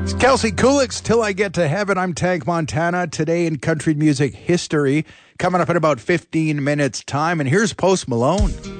Kelsey Kulik's Till I Get to Heaven. I'm Tank Montana. Today in country music history, coming up in about 15 minutes time. And here's Post Malone.